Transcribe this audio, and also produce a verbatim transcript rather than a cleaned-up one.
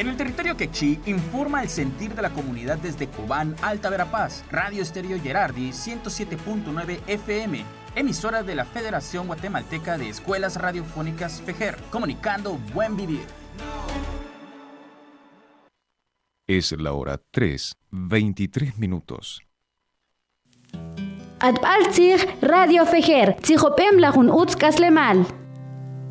En el territorio quechí, informa el sentir de la comunidad desde Cobán, Alta Verapaz. Radio Estéreo Gerardi, ciento siete punto nueve F M. Emisora de la Federación Guatemalteca de Escuelas Radiofónicas FEGER. Comunicando buen vivir. Es la hora tres, veintitrés minutos. Adbalzig Radio FEGER. Tzihopem lajun utzkas lemal.